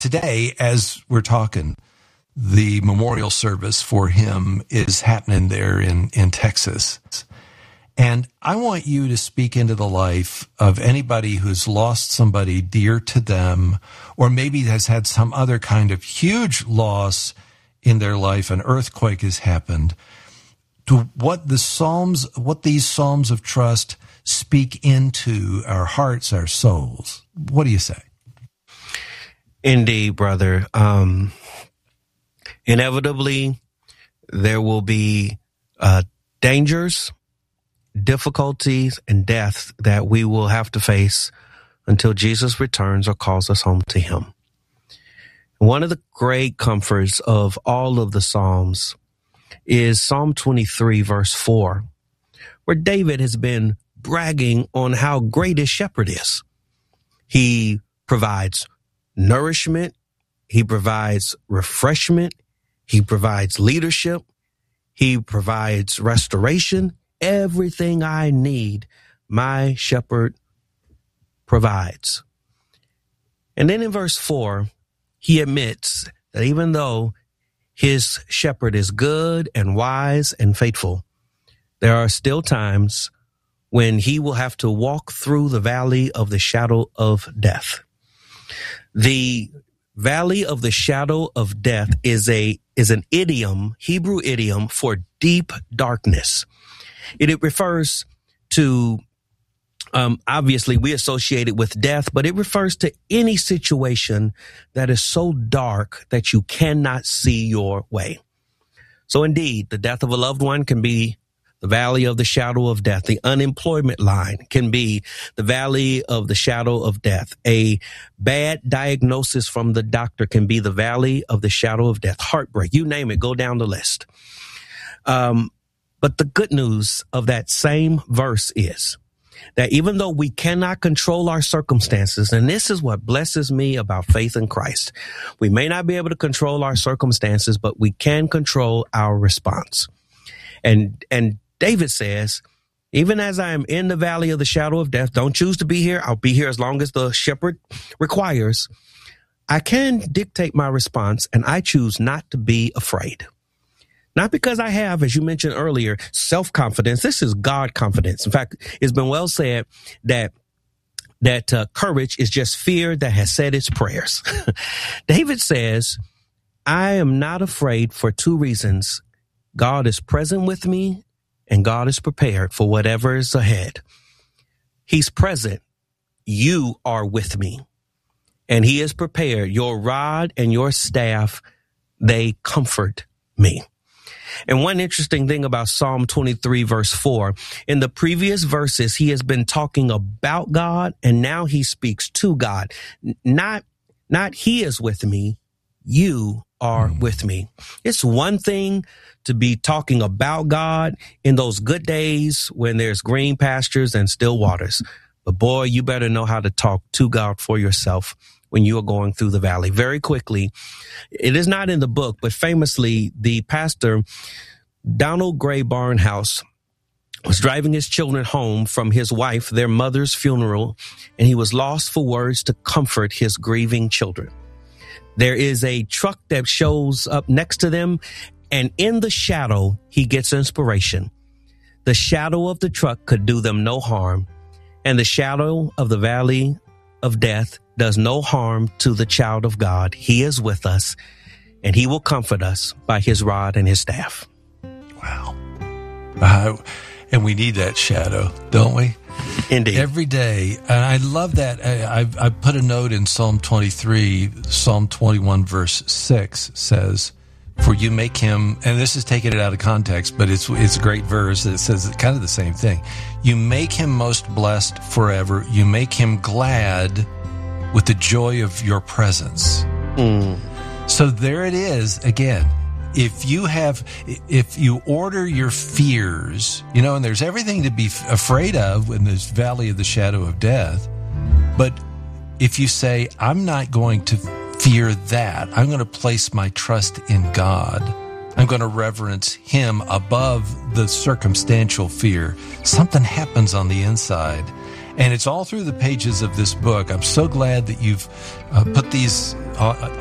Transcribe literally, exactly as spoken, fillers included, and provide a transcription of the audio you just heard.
today, as we're talking, the memorial service for him is happening there in, in Texas. And I want you to speak into the life of anybody who's lost somebody dear to them, or maybe has had some other kind of huge loss in their life. An earthquake has happened. To what the Psalms, what these Psalms of trust speak into our hearts, our souls. What do you say? Indeed, brother. Um, inevitably, there will be uh, dangers, difficulties, and death that we will have to face until Jesus returns or calls us home to him. One of the great comforts of all of the Psalms is Psalm twenty-three, verse four, where David has been bragging on how great his shepherd is. He provides nourishment. He provides refreshment. He provides leadership. He provides restoration. Everything I need, my shepherd provides. And then in verse four, he admits that even though his shepherd is good and wise and faithful, there are still times when he will have to walk through the valley of the shadow of death. The valley of the shadow of death is a is an idiom, Hebrew idiom for deep darkness. It, it refers to, um, obviously we associate it with death, but it refers to any situation that is so dark that you cannot see your way. So indeed, the death of a loved one can be the valley of the shadow of death. The unemployment line can be the valley of the shadow of death. A bad diagnosis from the doctor can be the valley of the shadow of death. Heartbreak, you name it, go down the list. Um, but the good news of that same verse is that even though we cannot control our circumstances, and this is what blesses me about faith in Christ, we may not be able to control our circumstances, but we can control our response. And, and David says, even as I am in the valley of the shadow of death, don't choose to be here. I'll be here as long as the shepherd requires. I can dictate my response, and I choose not to be afraid. Not because I have, as you mentioned earlier, self-confidence. This is God confidence. In fact, it's been well said that that uh, courage is just fear that has said its prayers. David says, I am not afraid for two reasons. God is present with me, and God is prepared for whatever is ahead. He's present. You are with me, and he is prepared. Your rod and your staff, they comfort me. And one interesting thing about Psalm twenty-three, verse four, in the previous verses, he has been talking about God, and now he speaks to God. Not, not he is with me, you are mm. with me. It's one thing to be talking about God in those good days when there's green pastures and still waters. But boy, you better know how to talk to God for yourself when you are going through the valley. Very quickly, it is not in the book, but famously, the pastor, Donald Gray Barnhouse, was driving his children home from his wife, their mother's funeral, and he was lost for words to comfort his grieving children. There is a truck that shows up next to them, and in the shadow, he gets inspiration. The shadow of the truck could do them no harm, and the shadow of the valley of death does no harm to the child of God. He is with us, and he will comfort us by his rod and his staff. Wow. Uh, and we need that shadow, don't we? Indeed. Every day. And I love that. I, I, I put a note in Psalm twenty-three, Psalm twenty-one, verse six says, for you make him, and this is taking it out of context, but it's it's a great verse that says kind of the same thing. You make him most blessed forever. You make him glad with the joy of your presence. Mm. So there it is again. If you have, if you order your fears, you know, and there's everything to be afraid of in this valley of the shadow of death, but if you say, I'm not going to fear that, I'm going to place my trust in God, I'm going to reverence him above the circumstantial fear, something happens on the inside. And it's all through the pages of this book. I'm so glad that you've uh, put these uh,